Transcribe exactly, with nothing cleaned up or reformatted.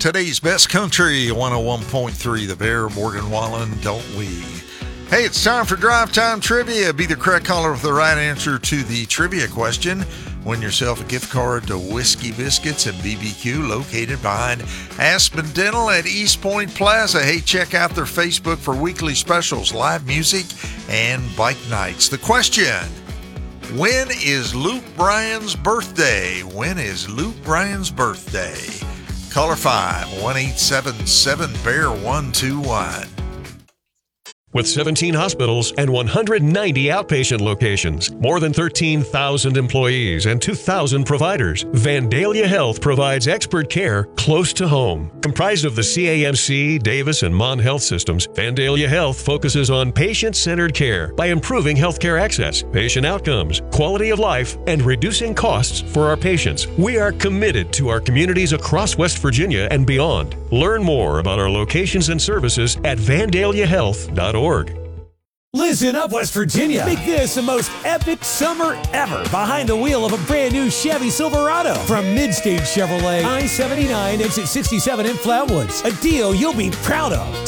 today's best country, one oh one point three The Bear, Morgan Wallen, don't we? Hey, it's time for Drive Time Trivia. Be the correct caller with the right answer to the trivia question. Win yourself a gift card to Whiskey Biscuits and B B Q located behind Aspen Dental at East Point Plaza. Hey, check out their Facebook for weekly specials, live music, and bike nights. The question: when is Luke Bryan's birthday? When is Luke Bryan's birthday? Caller five, one eight seven seven, B E A R one two one. With seventeen hospitals and one hundred ninety outpatient locations, more than thirteen thousand employees, and two thousand providers, Vandalia Health provides expert care close to home. Comprised of the C A M C, Davis, and Mon Health systems, Vandalia Health focuses on patient-centered care by improving healthcare access, patient outcomes, quality of life, and reducing costs for our patients. We are committed to our communities across West Virginia and beyond. Learn more about our locations and services at vandalia health dot org. Listen up, West Virginia. Make this the most epic summer ever behind the wheel of a brand new Chevy Silverado from Midstage Chevrolet, I seventy-nine, exit sixty-seven in Flatwoods. A deal you'll be proud of.